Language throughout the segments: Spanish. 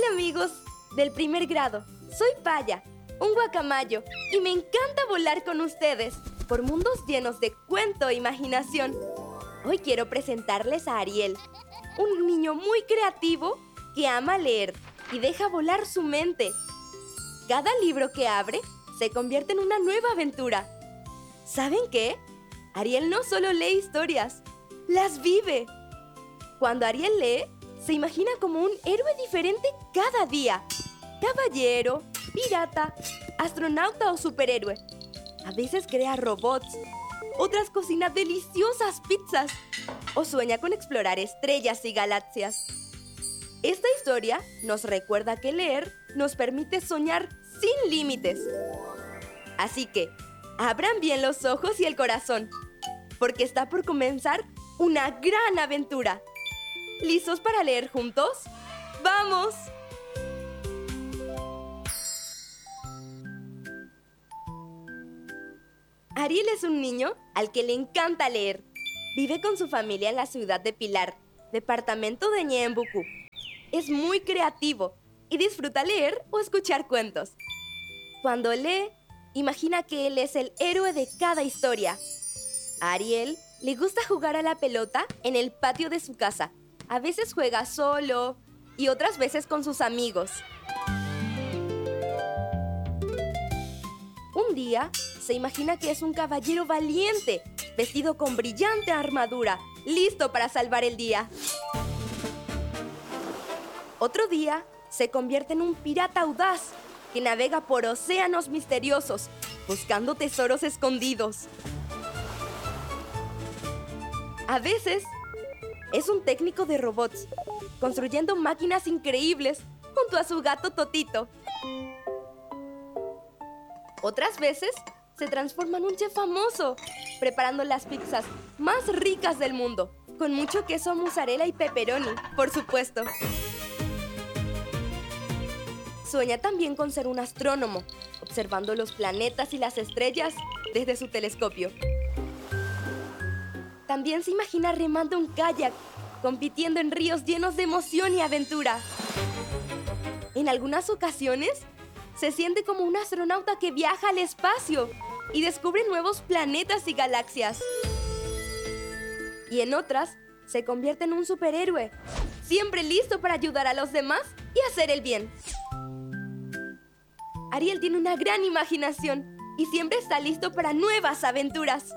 Hola amigos del primer grado, soy Paya, un guacamayo, y me encanta volar con ustedes por mundos llenos de cuento e imaginación. Hoy quiero presentarles a Ariel, un niño muy creativo que ama leer y deja volar su mente. Cada libro que abre se convierte en una nueva aventura. ¿Saben qué? Ariel no solo lee historias, las vive. Cuando Ariel lee, se imagina como un héroe diferente cada día. Caballero, pirata, astronauta o superhéroe. A veces crea robots, otras cocina deliciosas pizzas o sueña con explorar estrellas y galaxias. Esta historia nos recuerda que leer nos permite soñar sin límites. Así que, abran bien los ojos y el corazón, porque está por comenzar una gran aventura. ¿Listos para leer juntos? ¡Vamos! Ariel es un niño al que le encanta leer. Vive con su familia en la ciudad de Pilar, departamento de Ñeembucú. Es muy creativo y disfruta leer o escuchar cuentos. Cuando lee, imagina que él es el héroe de cada historia. A Ariel le gusta jugar a la pelota en el patio de su casa. A veces juega solo y otras veces con sus amigos. Un día se imagina que es un caballero valiente, vestido con brillante armadura, listo para salvar el día. Otro día se convierte en un pirata audaz que navega por océanos misteriosos, buscando tesoros escondidos. A veces es un técnico de robots, construyendo máquinas increíbles junto a su gato Totito. Otras veces se transforma en un chef famoso, preparando las pizzas más ricas del mundo, con mucho queso mozzarella y pepperoni, por supuesto. Sueña también con ser un astrónomo, observando los planetas y las estrellas desde su telescopio. También se imagina remando un kayak, compitiendo en ríos llenos de emoción y aventura. En algunas ocasiones, se siente como un astronauta que viaja al espacio y descubre nuevos planetas y galaxias. Y en otras, se convierte en un superhéroe, siempre listo para ayudar a los demás y hacer el bien. Ariel tiene una gran imaginación y siempre está listo para nuevas aventuras.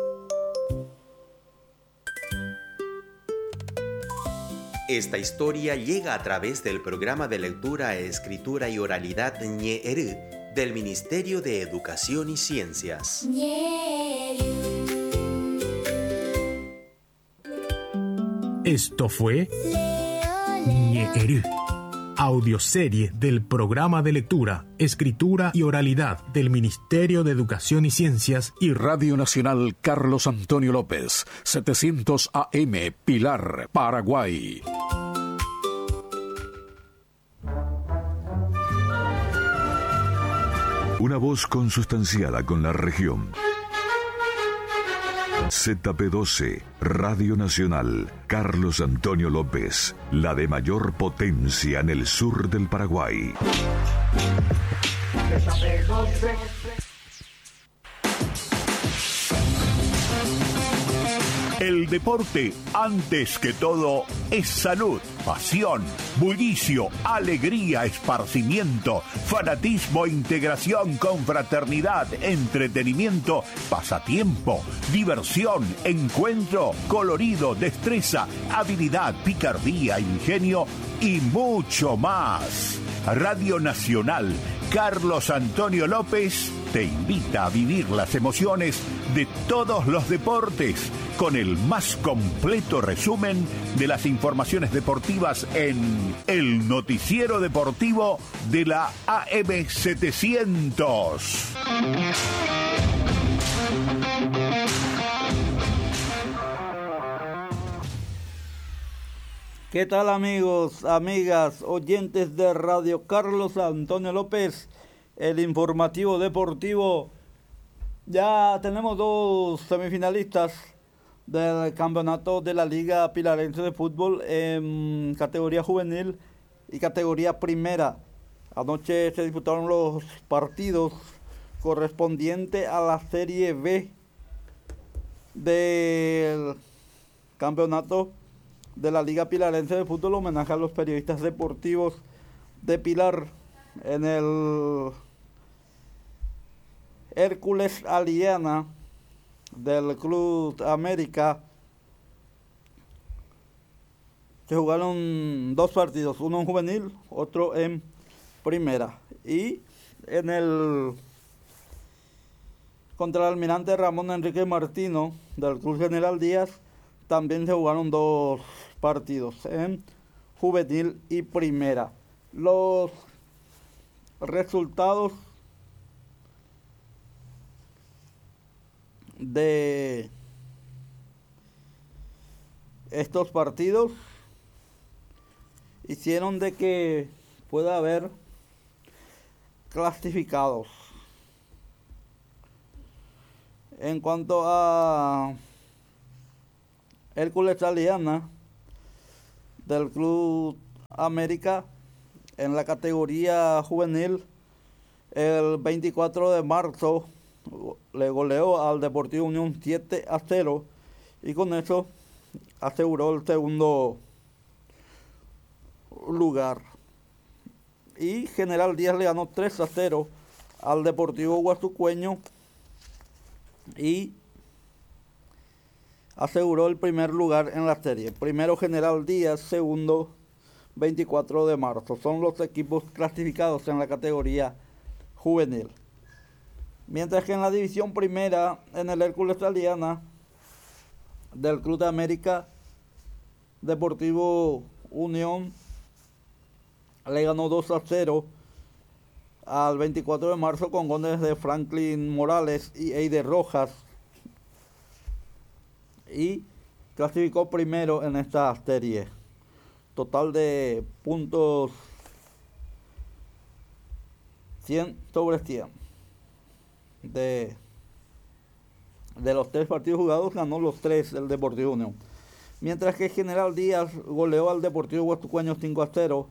Esta historia llega a través del programa de lectura, escritura y oralidad Ñeerü del Ministerio de Educación y Ciencias. Esto fue Ñeerü, audioserie del programa de lectura, escritura y oralidad del Ministerio de Educación y Ciencias y Radio Nacional Carlos Antonio López, 700 AM, Pilar, Paraguay. Una voz consustanciada con la región. ZP12, Radio Nacional, Carlos Antonio López, la de mayor potencia en el sur del Paraguay. El deporte, antes que todo, es salud, pasión, bullicio, alegría, esparcimiento, fanatismo, integración, confraternidad, entretenimiento, pasatiempo, diversión, encuentro, colorido, destreza, habilidad, picardía, ingenio y mucho más. Radio Nacional, Carlos Antonio López te invita a vivir las emociones de todos los deportes con el más completo resumen de las informaciones deportivas en el noticiero deportivo de la AM700. ¿Qué tal amigos, amigas, oyentes de Radio Carlos Antonio López, el informativo deportivo? Ya tenemos dos semifinalistas del campeonato de la Liga Pilarense de Fútbol en categoría juvenil y categoría primera. Anoche se disputaron los partidos correspondientes a la Serie B del campeonato de la Liga Pilarense de Fútbol, homenaje a los periodistas deportivos de Pilar. En el Hércules Aliana del Club América se jugaron 2 partidos, uno en juvenil, otro en primera. Y en el contra el almirante Ramón Enrique Martino del Club General Díaz también se jugaron 2 partidos en juvenil y primera. Los resultados de estos partidos hicieron de que pueda haber clasificados. En cuanto a Hércules Aliana del Club América, en la categoría juvenil, el 24 de marzo le goleó al Deportivo Unión 7-0 y con eso aseguró el segundo lugar. Y General Díaz le ganó 3-0 al Deportivo Guasucueño y aseguró el primer lugar en la serie. Primero General Díaz, segundo 24 de marzo. Son los equipos clasificados en la categoría juvenil. Mientras que en la división primera, en el Hércules Aliana del Club de América, Deportivo Unión le ganó 2-0 al 24 de marzo con goles de Franklin Morales y Eider Rojas, y clasificó primero en esta serie. Total de puntos 100 sobre 100. De los 3 partidos jugados, ganó los 3 el Deportivo Unión. Mientras que General Díaz goleó al Deportivo Guasucueño 5-0.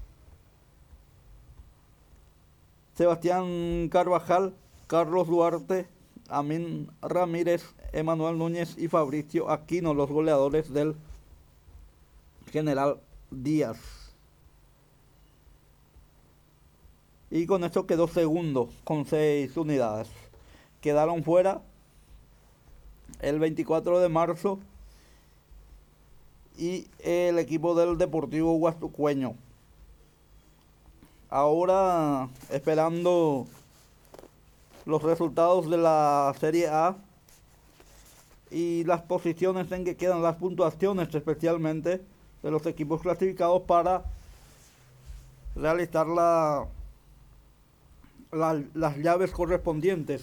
Sebastián Carvajal, Carlos Duarte, Amin Ramírez, Emanuel Núñez y Fabricio Aquino, los goleadores del General Díaz. Y con esto quedó segundo con 6 unidades. Quedaron fuera el 24 de marzo y el equipo del Deportivo Guasucueño. Ahora esperando los resultados de la Serie A y las posiciones en que quedan, las puntuaciones especialmente de los equipos clasificados para realizar las llaves correspondientes.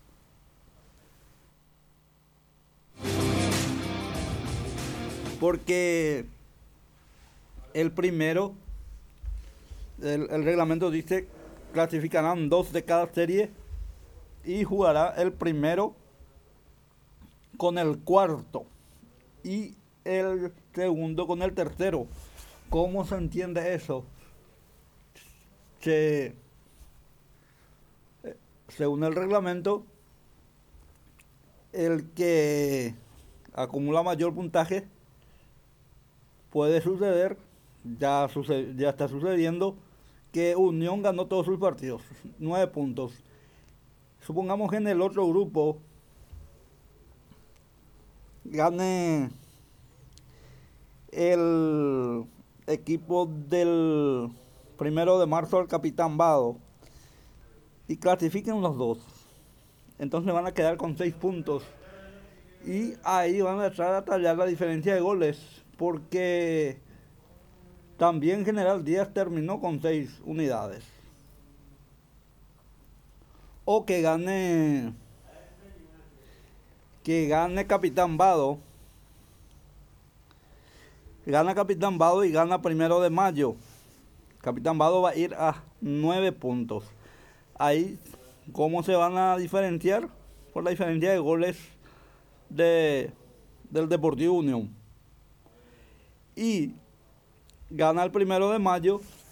Porque el primero, el reglamento dice, clasificarán 2 de cada serie y jugará el primero con el cuarto y el segundo con el tercero. ¿Cómo se entiende eso? Según el reglamento, el que acumula mayor puntaje puede suceder, ya está sucediendo, que Unión ganó todos sus partidos, 9 puntos. Supongamos que en el otro grupo gane el equipo del 1 de marzo al Capitán Vado y clasifiquen los 2. Entonces van a quedar con 6 puntos. Y ahí van a entrar a tallar la diferencia de goles, porque también General Díaz terminó con 6 unidades. O que gane Capitán Vado. Gana Capitán Vado y gana 1 de mayo. Capitán Vado va a ir a 9 puntos. Ahí, ¿cómo se van a diferenciar? Por la diferencia de goles del Deportivo Unión. Y gana el 1 de mayo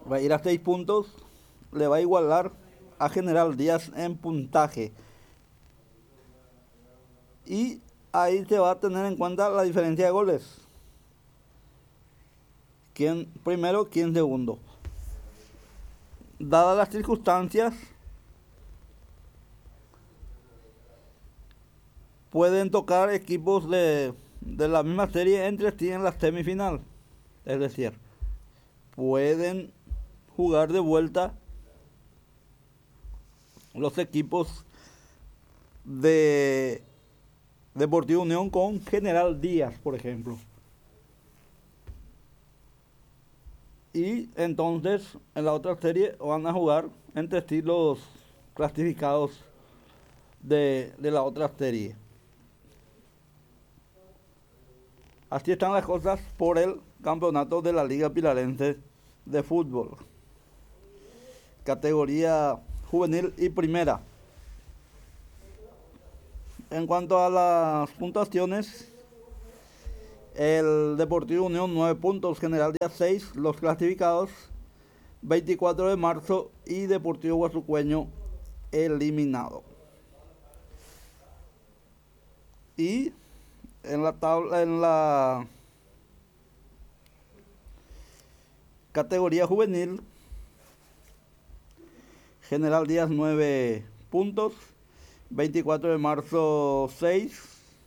Va a ir a 6 puntos, le va a igualar a General Díaz en puntaje. Y ahí se va a tener en cuenta la diferencia de goles. ¿Quién primero, quién segundo? Dadas las circunstancias, pueden tocar equipos de la misma serie entre sí en la semifinal. Es decir, pueden jugar de vuelta los equipos de Deportivo Unión con General Díaz, por ejemplo. Y entonces en la otra serie van a jugar entre sí los clasificados de la otra serie. Así están las cosas por el campeonato de la Liga Pilarense de Fútbol. Categoría juvenil y primera. En cuanto a las puntuaciones, el Deportivo Unión 9 puntos, General Díaz 6, los clasificados 24 de marzo y Deportivo Guasucueño eliminado. Y en la tabla, en la categoría juvenil, General Díaz 9 puntos, 24 de marzo 6,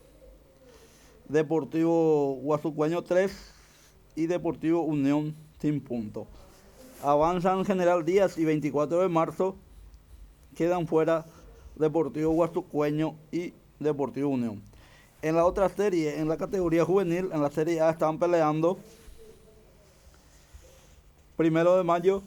Deportivo Guasucueño 3 y Deportivo Unión sin punto. Avanzan General Díaz y 24 de marzo, quedan fuera Deportivo Guasucueño y Deportivo Unión. En la otra serie, en la categoría juvenil, en la serie A están peleando 1 de mayo,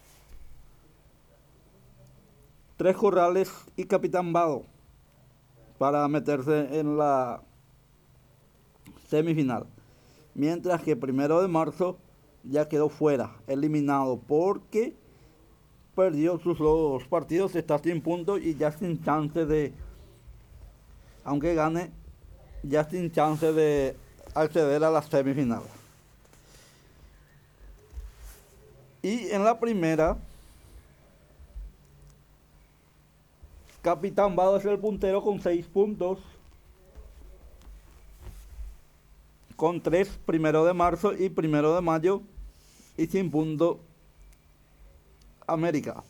Tres Corrales y Capitán Vado para meterse en la semifinal. Mientras que 1 de marzo ya quedó fuera, eliminado porque perdió sus dos partidos, está sin puntos y ya sin chance de, aunque gane, ya sin chance de acceder a la semifinal. Y en la primera, Capitán Vado es el puntero con 6 puntos. Con 3, 1 de marzo y 1 de mayo. Y sin punto, América.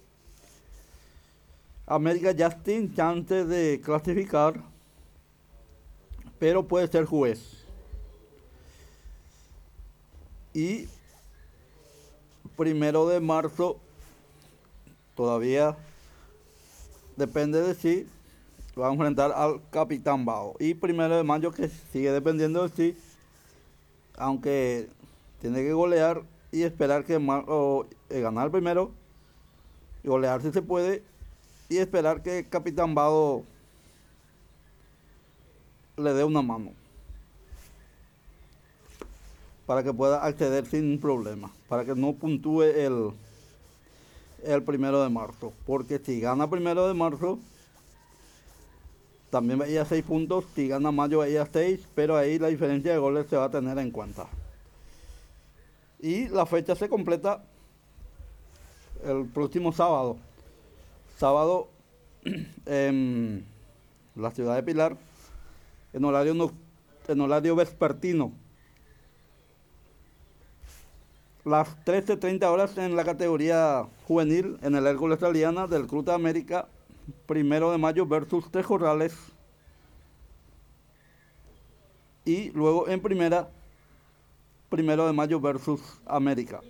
América ya sin chance de clasificar, pero puede ser juez. Y 1 de marzo todavía depende de si va a enfrentar al Capitán Bao. Y 1 de mayo que sigue dependiendo de sí, aunque tiene que golear y esperar que ganar primero, y golear si se puede, y esperar que Capitán Bao le dé una mano para que pueda acceder sin problema, para que no puntúe el 1 de marzo, porque si gana 1 de marzo también va a ir a 6 puntos, si gana mayo va a ir a 6, pero ahí la diferencia de goles se va a tener en cuenta. Y la fecha se completa el próximo sábado en la ciudad de Pilar, en horario vespertino. Las 13:30 horas en la categoría juvenil, en el Hércules Italiana del Club de América, 1 de mayo versus Tres Corrales. Y luego en primera, 1 de mayo versus América.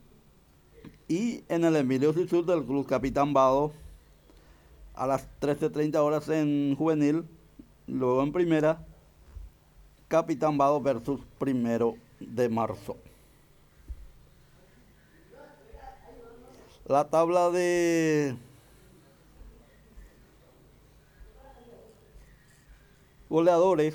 Y en el Emilio Cisur del Club Capitán Vado, a las 13:30 horas en juvenil, luego en primera, Capitán Vado versus 1 de marzo. La tabla de goleadores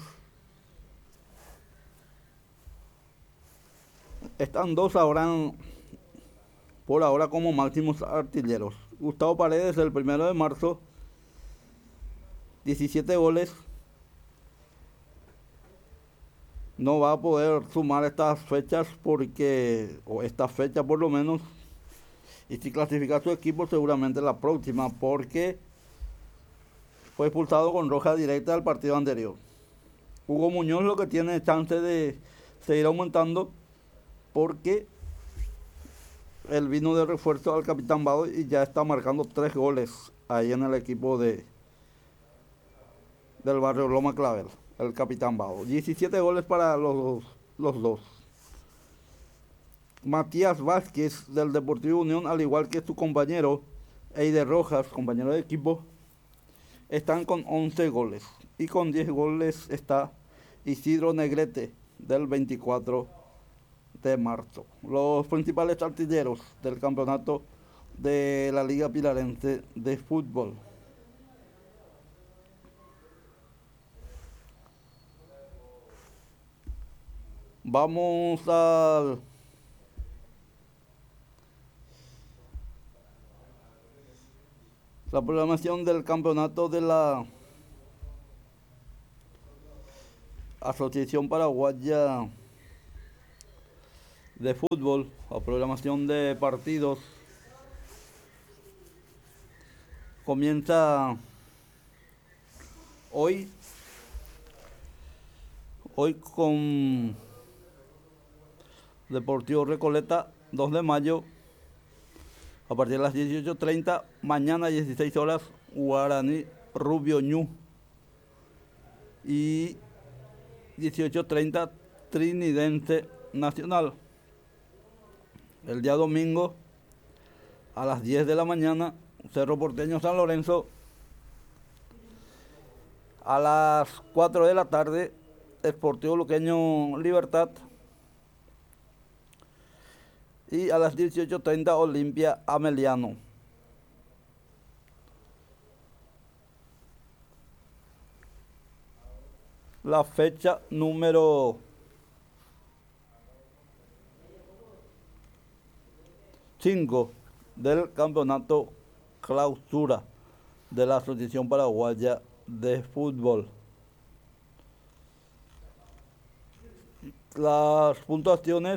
están dos por ahora como máximos artilleros. Gustavo Paredes, el 1 de marzo, 17 goles. No va a poder sumar estas fechas o esta fecha por lo menos, Y si clasifica su equipo, seguramente la próxima, porque fue expulsado con roja directa del partido anterior. Hugo Muñoz lo que tiene chance de seguir aumentando, porque él vino de refuerzo al Capitán Vado y ya está marcando 3 goles ahí en el equipo del barrio Loma Clavel, el Capitán Vado. 17 goles para los dos. Matías Vázquez del Deportivo Unión, al igual que su compañero Eider Rojas, compañero de equipo, están con 11 goles. Y con 10 goles está Isidro Negrete del 24 de marzo. Los principales artilleros del campeonato de la Liga Pilarense de Fútbol. Vamos a la programación del campeonato de la Asociación Paraguaya de Fútbol, la programación de partidos. Comienza hoy con Deportivo Recoleta, 2 de mayo, a partir de las 18:30. Mañana 16 horas, Guaraní Rubio Ñu. Y 18:30, Trinidense Nacional. El día domingo, a las 10 de la mañana, Cerro Porteño San Lorenzo. A las 4 de la tarde, Sportivo Luqueño Libertad. Y a las 18:30, Olimpia Ameliano. La fecha número 5 del campeonato clausura de la Asociación Paraguaya de Fútbol. Las puntuaciones: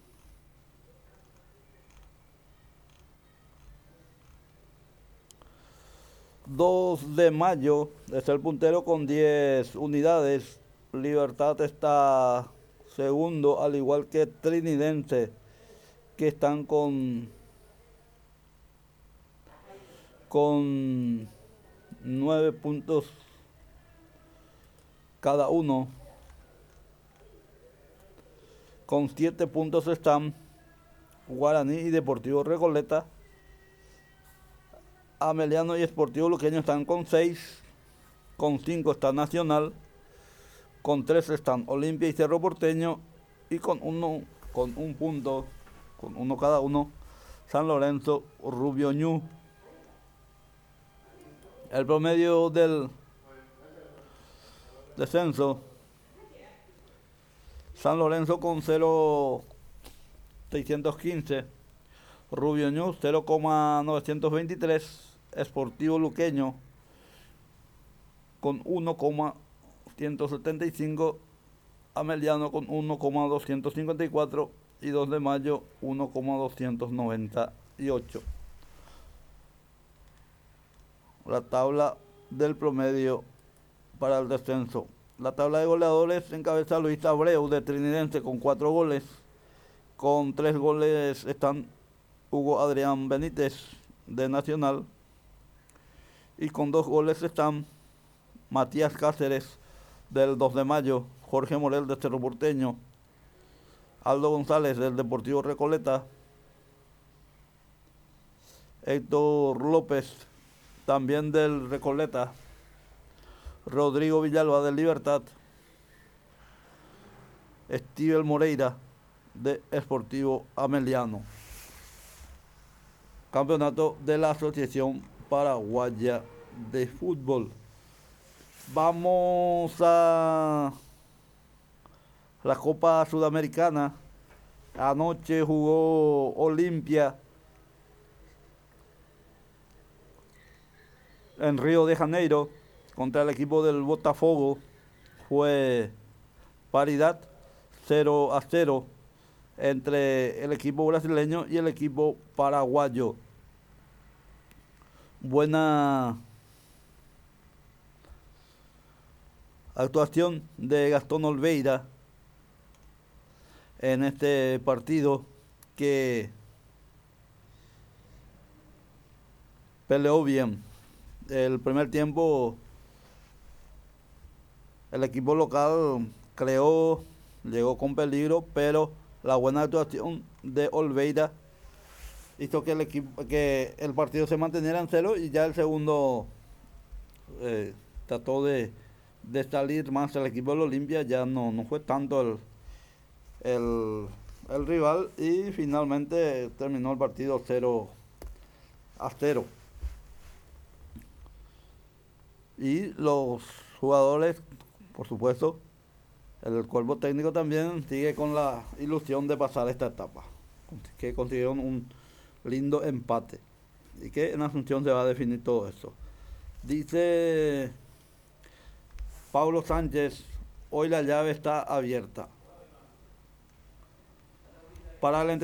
...2 de mayo es el puntero con 10 unidades. Libertad está segundo, al igual que Trinidense, que están con 9 puntos cada uno. Con 7 puntos están Guaraní y Deportivo Recoleta. Ameliano y Sportivo Luqueño están con 6. Con 5 está Nacional. Con 3 están Olimpia y Cerro Porteño. Y con un punto, con uno cada uno, San Lorenzo Rubio Ñu. El promedio del descenso: San Lorenzo con 0,615, Rubio Ñu 0,923, Sportivo Luqueño con 1,175, Ameliano con 1,254 y 2 de mayo 1,298. La tabla del promedio para el descenso. La tabla de goleadores encabeza Luis Abreu de Trinidense con 4 goles. Con 3 goles están Hugo Adrián Benítez de Nacional. Y con 2 goles están Matías Cáceres del 2 de mayo, Jorge Morel de Cerro Porteño, Aldo González del Deportivo Recoleta, Héctor López también del Recoleta, Rodrigo Villalba del Libertad, Estivel Moreira de Sportivo Ameliano. Campeonato de la Asociación Paraguaya de Fútbol. Vamos a la Copa Sudamericana. Anoche jugó Olimpia en Río de Janeiro contra el equipo del Botafogo. Fue paridad 0-0. entre el equipo brasileño y el equipo paraguayo. Buena actuación de Gastón Olveira en este partido, que peleó bien. El primer tiempo el equipo local llegó con peligro, pero la buena actuación de Olveira hizo que el partido se manteniera en cero, y ya el segundo trató de salir más el equipo del Olimpia. Ya no fue tanto el rival, y finalmente terminó el partido 0-0. Y los jugadores, por supuesto, el cuerpo técnico también sigue con la ilusión de pasar esta etapa, que consiguieron un lindo empate, y que en Asunción se va a definir todo eso. Dice Paulo Sánchez: hoy la llave está abierta. Para el